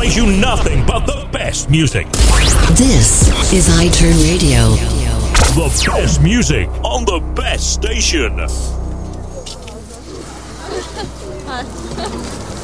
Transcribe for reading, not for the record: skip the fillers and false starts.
plays you nothing but the best music. This is iTurn Radio. The best music on the best station.